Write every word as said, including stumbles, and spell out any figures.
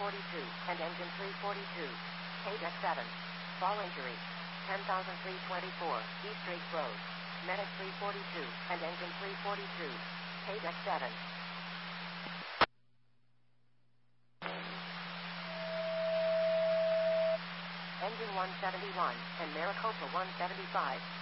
forty-two, and engine three forty-two. Page X seven. Fall injury. ten thousand three twenty-four, East Drake Road. Medic three forty-two, and engine three forty-two. Page X seven. Engine one seventy-one, and Maricopa one seventy-five,